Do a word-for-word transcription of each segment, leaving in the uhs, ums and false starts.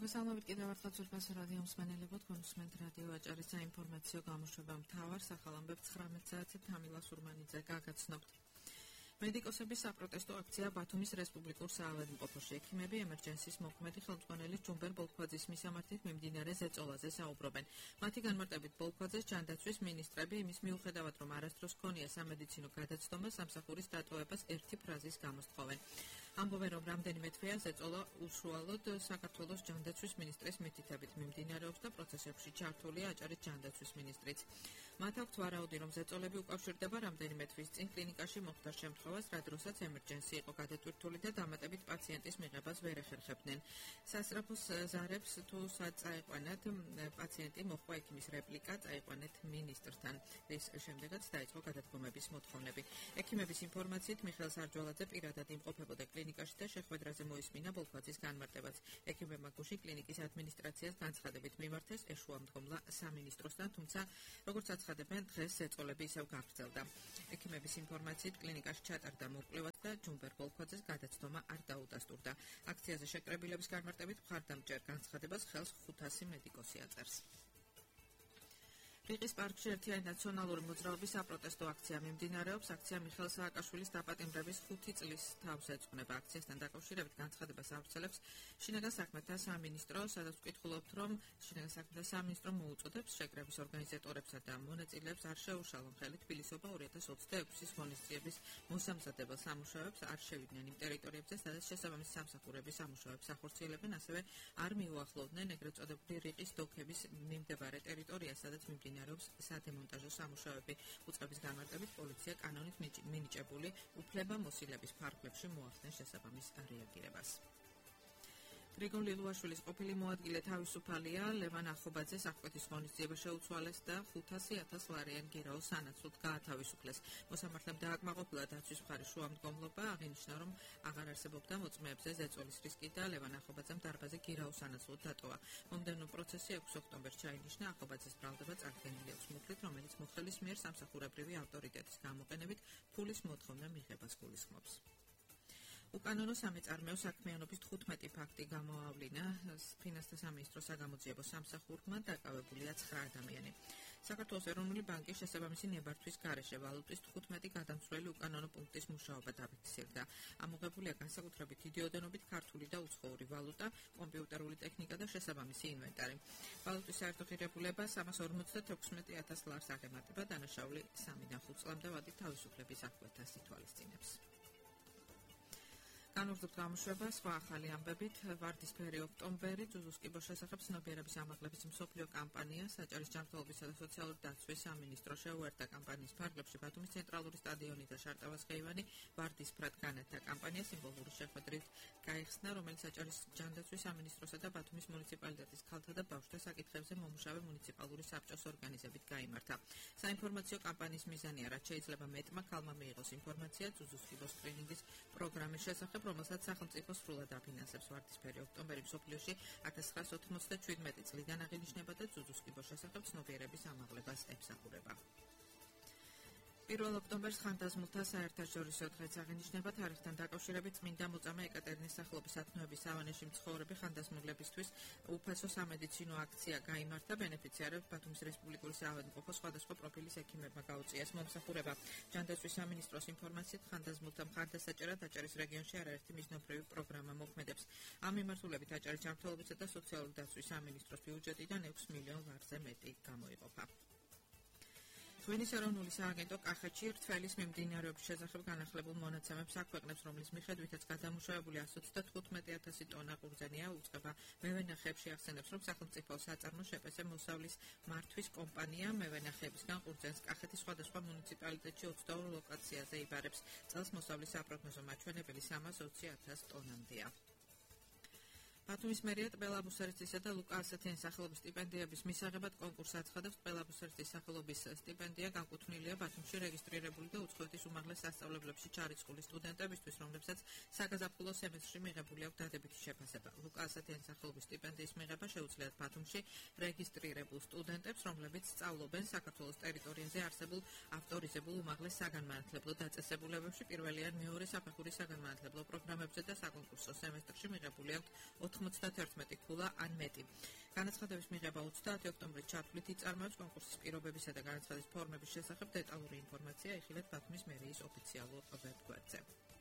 მოგესალმებით კიდევ ერთხელ ძვირფას რადიო მსმენელებო, თქვენ უსმენთ რადიო აჭარის საინფორმაციო გამოშვება მთავარ სახალამბებ ცხრამეტ საათზე თამილა სურმანიძე გაგაცნობთ. მედიკოსების საპროტესტო აქცია ბათუმის რესპუბლიკურ საავადმყოფოში. ექიმები ემერჯენსის მოქმედი ხელმძღვანელი ჯუმბერ ბოლქვაძის მისამართით მიმდინარე ზეწოლაზე საუბრობენ. მათი განმარტებით ბოლქვაძეს ჯანდაცვის მინისტრები იმის მიუხედავად, რომ არასდროს ჰქონია სამედიცინო გადაცდომა, სამსახურის დატოვებას ერთი ფრაზის გამოსთხოვენ. ამბობენ, რომ რამდენიმე თვეა ზეწოლა უშუალოდ საქართველოს ჯანდაცვის მინისტრის მითითებით მიმდინარეობს და პროცესებში ჩართულია აჭარის ჯანდაცვის მინისტრიც. მათ აქვთ ვარაუდი, რომ ზეწოლები უკავშირდება რამდენიმე თვის წინ კლინიკაში მოხდა შემთხვევას, რა დროსაც ემერჯენსი იყო გადატვირთული და დამატებით პაციენტის მიღებას ვერ ეხერხებდნენ. სასწრაფოს ზარებს თუ სად წაიყვანათ, პაციენტი მოჰყვა ექიმის რეპლიკა, წაიყვანეთ მინისტრთან. რის შემდეგაც დაიწყო გადადგომების მოთხოვნები. ექიმების ინფორმაციით მიხეილ სარჯვალაძე პირადად იმყოფებოდა კლინიკაში და შეხვედრაზე მოისმინა ბოლქვაძის განმარტებაც. ექიმებმა გუშინ კლინიკის ადმინისტრაციას განცხადებით მიმართეს ეშუამდგომლა სამინისტროსთან, თუმცა როგორც აცხადებენ, დღეს ზეწოლები ისევ გაგრძელდა. ექიმების ინფორმაციით კლინიკაში ჩატარდა მოკვლევაც და ჯუმბერ ბოლქვაძეს გადაცდომა არ დაუდასტურდა. აქციაზე შეკრებილების განმარტებით მხარდამჭერ განცხადებას ხელს ხუთასი მედიკოსი აწერს. რიყის პარკში ერთიანი ნაციონალური მოძრაობის საპროტესტო აქცია მიმდინარეობს. აქცია მიხეილ სააკაშვილის დაპატიმრების ხუთი წლის თავს ეძღვნება. აქციასთან დაკავშირებით განცხადებას ავრცელებს შინაგან საქმეთა სამინისტრო, სადაც ვკითხულობთ, რომ შინაგან საქმეთა სამინისტრო მოუწოდებს შეკრების ორგანიზატორებსა და მონაწილეებს არ შეუშალონ ხელი თბილისობა ორი ათას ოცდაექვსის ღონისძიების მოსამზადებელ სამუშაოებს, არ შევიდნენ იმ ტერიტორიებზე, სადაც შესაბამისი სამსახურების სამუშაოებს ახორციელებენ, ასევე არ მიუახლოვდნენ ეგრეთ წოდებული რიყის დოქების მიმდებარე ტერიტორიას, სადაც მიმდინარეობს სადემონტაჟო სამუშაოები. უწყების განმარტებით პოლიცია კანონით მინიჭებული უფლება-მოსილების ფარგლებში მოახდენს შესაბამის რეაგირებას. გრიგოლ ლილუაშვილის ყოფილი მოადგილე თავისუფალია, ლევან ახობაძეს აღკვეთის ღონისძიება შეუცვალეს და ხუთასი ათას ლარიან გირაოს სანაცვლოდ გაათავისუფლეს. მოსამართლემ დააკმაყოფილა დაცვის მხარის შუამდგომლობა, აღინიშნა, რომ აღარ არსებობდა მოწმეებზე ზეწოლის რისკი და ლევან ახობაძემ დარბაზი გირაოს სანაცვლოდ დატოვა. მომდევნო პროცესი ექვსი ოქტომბერს ჩაინიშნა. ახობაძეს ბრალდება წარდგენილი აქვს მუხლით, რომელიც მოხელის მიერ სამსახურებრივი ავტორიტეტის გამოყენებით ფულის მოთხოვნა მიღებას გულისხმობს. უკანონო სამეწარმეო საქმიანობის თხუთმეტი ფაქტი გამოავლინა. ფინანსთა სამინისტროს საგამოძიებო სამსახურმა დაკავებულია ცხრა ადამიანი. საქართველოს ეროვნული ბანკის შესაბამისი ნებართვის გარეშე ვალუტის თხუთმეტი გადამცვლელი უკანონო პუნქტის მუშაობა დაფიქსირდა. ამოღებულია განსაკუთრებით იდეოდენობით ქართული და უცხოური ვალუტა, კომპიუტერული ტექნიკა და შესაბამისი ინვენტარი. ვალუტის საერთო ღირებულება სამას ორმოცდათექვსმეტი ათას ლარს აღემატება, დანაშაული სამიდან ხუთ წლამდე ვადით თავისუფლების აღკვეთას ითვალისწინებს. განვაგრძობთ გამოშვება სხვა ახალი ამბებით. ვარდისფერი ოქტომბერი ძუძუს კიბოს შესახებ ცნობიერების ამაღლების მსოფლიო კამპანია საჭარის ჯანმრთელობისა და სოციალური დაცვის სამინისტრო შეუერთდა კამპანიის ფარგლებში ბათუმის ცენტრალური სტადიონი და შარტავას ხეივანი ვარდისფრად განეთა. კამპანია სიმბოლური შეხვედრით გაიხსნა, რომელიც საჭარის ჯანდაცვის სამინისტროსა და ბათუმის მუნიციპალიტეტის ქალთა და ბავშვთა საკითხებზე მომუშავე მუნიციპალური საბჭოს ორგანიზებით გაიმართა. საინფორმაციო კამპანიის მიზანია, რაც შეიძლება მეტმა ქალმა მიიღოს ინფორმაცია ძუძუს კიბოს სკრინინგის პროგრამის შესახებ, რომელსაც სახელმწიფო სრულად აფინანსებს. ვარდისფერი ოქტომბერი მსოფლიოში ათას ცხრაას ოთხმოცდაშვიდმეტი წლიდან აღინიშნება და ძუძუს კიბოს შესახებ ცნობიერების ამაღლებას ემსახურება. პირველ ოქტომბერს ხანდაზმულთა საერთაშორისო დღეც აღინიშნება. თარიღთან დაკავშირებით წმინდა მოწამე ეკატერინეს სახელობის სათნოების სავანეში მცხოვრები ხანდაზმულებისთვის უფასო სამედიცინო აქცია გაიმართა. ბენეფიციარებს ბათუმის რესპუბლიკური საავადმყოფო სხვადასხვა პროფილის ექიმებმა გაუწიეს მომსახურება. ჯანდაცვის სამინისტროს ინფორმაციით ხანდაზმულთა მხარდასაჭერად აჭარის რეგიონში არაერთი მიზნობრივი პროგრამა მოქმედებს. ამ მიმართულებით აჭარის ჯანმრთელობისა და სოციალური დაცვის სამინისტროს ბიუჯეტიდან ექვს მილიონ ლარზე მეტი გამოიყოფა. ღვინის ეროვნული სააგენტო კახეთში რთველის მიმდინარეობის შესახებ განახლებულ მონაცემებს აქვეყნებს, რომლის მიხედვითაც გადამუშავებული ასი ოცდათხუთმეტი ათასი ტონა ყურძენია. უწყება მევენახეებში ახსენებს, რომ სახელმწიფო საწარმო შეპესე მოსავლის მართვის კომპანია მევენახეებისგან ყურძენს კახეთის სხვადასხვა მუნიციპალიტეტში ოცდაორ ლოკაციაზე იბარებს. წელს მოსავლის საპროგნოზო მაჩვენებელი სამას ოცი ათას ტონამდეა. ბათუმის მერია ტბელა ბუსერცისა და ლუკა ასათიანის სახელობის სტიპენდიების მისაღებად კონკურსს აცხადებს. ტბელა ბუსერცის სახელობის სტიპენდია განკუთვნილია ბათუმში რეგისტრირებული და უცხოეთის უმაღლეს სასწავლებლებში ჩარიცხული სტუდენტებისთვის, რომლებსაც საგაზაფხულო სემესტრში მიღებული აქვს დადებითი შეფასება. ლუკა ასათიანის სახელობის სტიპენდიის მიღება შეუძლიათ ბათუმში რეგისტრირებულ სტუდენტებს, რომლებიც სწავლობენ საქართველოს ტერიტორიაზე არსებულ ავტორიზებულ უმაღლეს საგანმანათლებლო დაწესებულებებში, პირველი ან მეორე საფეხურის საგანმანათლებლო პროგრამებზე და საკონკურსო სემესტრში მიღებული აქვს ოთხმოცდაათი ოცდათერთმეტი ქულა ან მეტი. განაცხადების მიღება ოცდაათი ოქტომბრის ჩათვლით იწარმოებს კონკურსის პირობებისა და განაცხადის ფორმების შესახებ დეტალური ინფორმაცია იხილეთ ბათუმის მერიის ოფიციალურ ვებგვერდზე.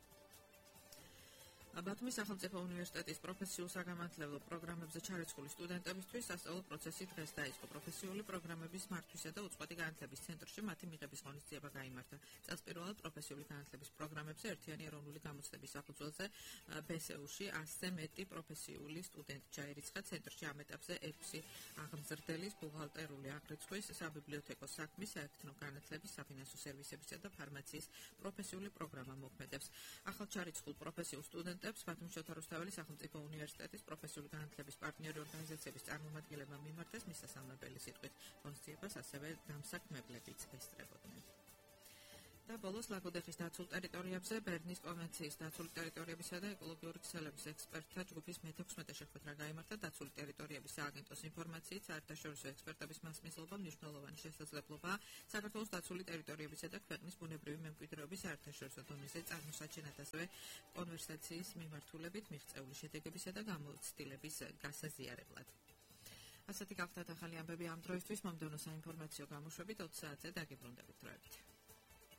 ბათუმის სახელმწიფო უნივერსიტეტის პროფესიულ საგამართლებლო პროგრამებზე ჩარიცხული სტუდენტებისთვის სასწავლო პროცესი დღეს დაიწყო. პროფესიული პროგრამების მართვისა და უწყვეტი განათლების ცენტრში მათი მიღების ღონისძიება გაიმართა. წელს პირველად პროფესიული განათლების პროგრამებზე ერთიანი ეროვნული გამოცდების საფუძველზე ბესეუში ასზე მეტი პროფესიული სტუდენტი ჩაირიცხა. ცენტრში ამ ეტაპზე ექვსი აღმზრდელის, ბუღალტერული აღრიცხვის, საბიბლიოთეკო საქმის, საერთო განათლების, საფინანსო სერვისებისა და ფარმაციის პროფესიული პროგრამა მოქმედებს. ახალ ჩარიცხულ პროფესიულ სტუდენტებს ბათუმის შოთა რუსთაველის სახელმწიფო უნივერსიტეტის პროფესიული განათლების პარტნიორი ორგანიზაციების წარმომადგენლებმა მიმართეს მისასალმებელი სიტყვით. ღონისძიებას ასევე დამსაქმებლებიც ესწრებოდნენ. და ბოლოს ლაგოდეხის დაცულ ტერიტორიებზე ბერნის კონვენციის დაცული ტერიტორიებისა და ეკოლოგიური ქსელების ექსპერტთა ჯგუფის მეთექვსმეტე შეხვედრა გაიმართა. დაცული ტერიტორიების სააგენტოს ინფორმაციით, საერთაშორისო ექსპერტების მასმისლობა მნიშვნელოვანი შესაძლებლობაა საქართველოს დაცული ტერიტორიებისა და ქვეყნის ბუნებრივი მემკვიდრეობის საერთაშორისო დონეზე წარმოსაჩენად, ასევე კონვერსაციის მიმართულებით მიღწეული შედეგებისა და გამოცდილების გასაზიარებლად. ასეთი გახლდათ ახალი ამბები ამ დროისთვის. მომდევნო საინფორმაციო გამოშვებით ოც საათზე დაგიბრუნდებით დროებით.